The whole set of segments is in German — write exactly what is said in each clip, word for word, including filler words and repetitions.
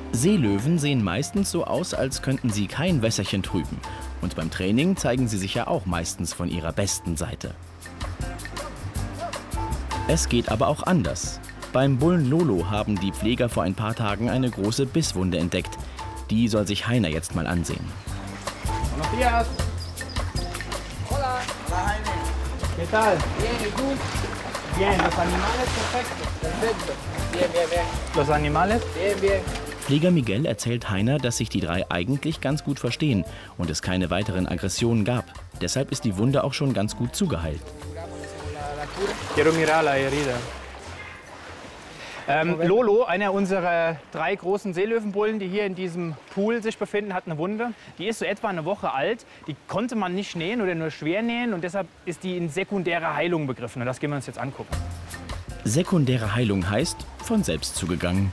Seelöwen sehen meistens so aus, als könnten sie kein Wässerchen trüben. Und beim Training zeigen sie sich ja auch meistens von ihrer besten Seite. Es geht aber auch anders. Beim Bullen Lolo haben die Pfleger vor ein paar Tagen eine große Bisswunde entdeckt. Die soll sich Heiner jetzt mal ansehen. Buenos días. Hola. Hola, Jaime. ¿Qué tal? Bien, ¿y tú? Bien, los animales perfecto. Perfecto. Bien, bien, bien. Los animales? Bien, bien. Pfleger Miguel erzählt Heiner, dass sich die drei eigentlich ganz gut verstehen und es keine weiteren Aggressionen gab. Deshalb ist die Wunde auch schon ganz gut zugeheilt. Quiero mirar la herida. Ähm, Lolo, einer unserer drei großen Seelöwenbullen, die hier in diesem Pool sich befinden, hat eine Wunde. Die ist so etwa eine Woche alt. Die konnte man nicht nähen oder nur schwer nähen und deshalb ist die in sekundäre Heilung begriffen. Und das gehen wir uns jetzt angucken. Sekundäre Heilung heißt von selbst zugegangen.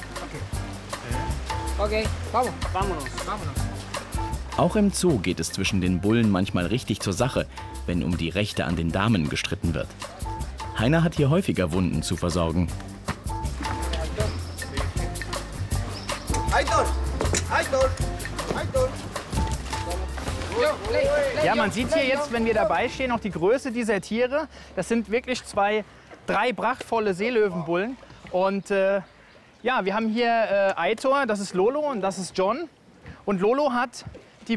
Okay, vamos. Vámonos. Vámonos. Auch im Zoo geht es zwischen den Bullen manchmal richtig zur Sache, wenn um die Rechte an den Damen gestritten wird. Heiner hat hier häufiger Wunden zu versorgen. Aitor! Aitor! Aitor! Ja, man sieht hier jetzt, wenn wir dabei stehen, auch die Größe dieser Tiere. Das sind wirklich zwei, drei prachtvolle Seelöwenbullen. Und äh, ja, wir haben hier äh, Aitor, das ist Lolo und das ist John. Und Lolo hat